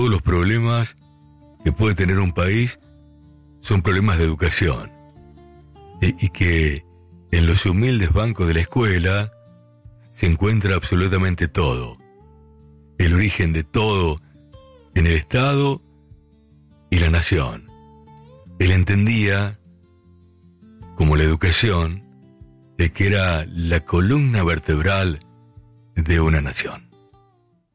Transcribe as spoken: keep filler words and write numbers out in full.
todos los problemas que puede tener un país son problemas de educación. Y, y que en los humildes bancos de la escuela se encuentra absolutamente todo. El origen de todo en el Estado y la nación. Él entendía, como la educación, de que era la columna vertebral de una nación.